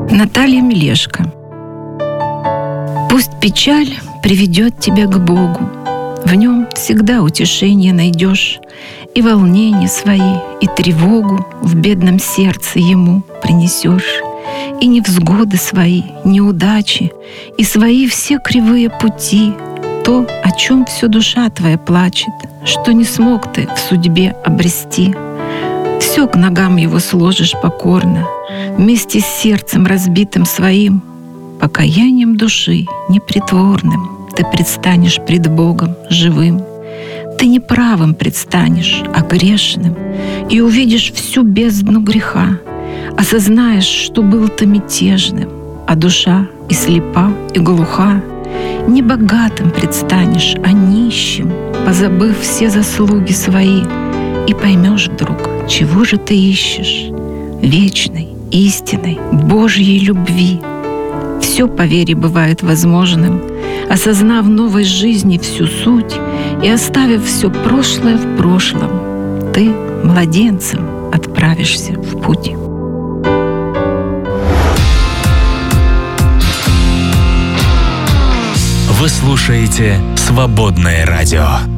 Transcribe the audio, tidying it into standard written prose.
Наталья Мелешко. Пусть печаль приведет тебя к Богу, в нем всегда утешение найдешь, и волнения свои, и тревогу в бедном сердце ему принесешь, и невзгоды свои, неудачи, и свои все кривые пути, то, о чем все душа твоя плачет, что не смог ты в судьбе обрести. Все к ногам его сложишь покорно, вместе с сердцем разбитым своим, покаянием души непритворным ты предстанешь пред Богом живым. Ты не правым предстанешь, а грешным, и увидишь всю бездну греха, осознаешь, что был ты мятежным, а душа и слепа, и глуха. Не богатым предстанешь, а нищим, позабыв все заслуги свои, и поймешь вдруг, чего же ты ищешь: вечной, истинной, Божьей любви. Все по вере бывает возможным, осознав новой жизни всю суть и оставив все прошлое в прошлом, ты младенцем отправишься в путь. Вы слушаете «Свободное радио».